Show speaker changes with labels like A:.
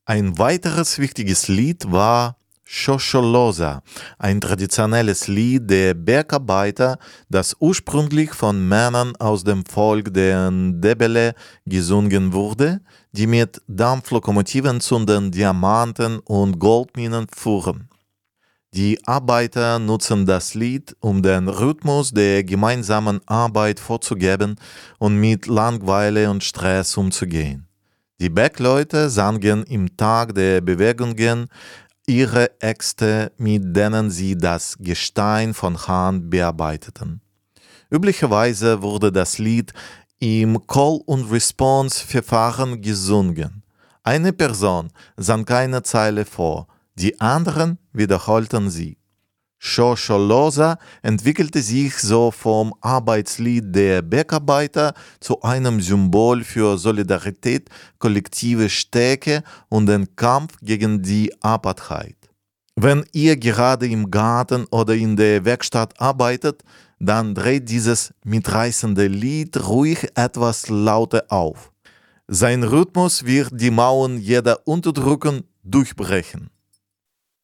A: Ein weiteres wichtiges Lied war Shosholoza, ein traditionelles Lied der Bergarbeiter, das ursprünglich von Männern aus dem Volk der Ndebele gesungen wurde, die mit Dampflokomotiven zu den Diamanten- und Goldminen fuhren. Die Arbeiter nutzen das Lied, um den Rhythmus der gemeinsamen Arbeit vorzugeben und mit Langeweile und Stress umzugehen. Die Bergleute sangen im Tag der Bewegungen ihre Äxte, mit denen sie das Gestein von Hand bearbeiteten. Üblicherweise wurde das Lied im Call-and-Response-Verfahren gesungen. Eine Person sang eine Zeile vor, die anderen wiederholten sie. Shosholoza entwickelte sich so vom Arbeitslied der Bergarbeiter zu einem Symbol für Solidarität, kollektive Stärke und den Kampf gegen die Apartheid. Wenn ihr gerade im Garten oder in der Werkstatt arbeitet, dann dreht dieses mitreißende Lied ruhig etwas lauter auf. Sein Rhythmus wird die Mauern jeder Unterdrückung durchbrechen.